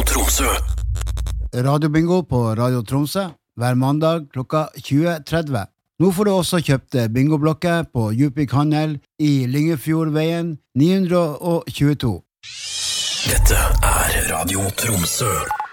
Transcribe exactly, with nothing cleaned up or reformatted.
Tromsø. Radiobingo på Radio Tromsø hver mandag klokka tjue tretti. Nå får du også kjøpt bingoblokker på Djupvik Handel i Lyngefjordveien ni hundre tjueto. Dette er Radio Tromsø.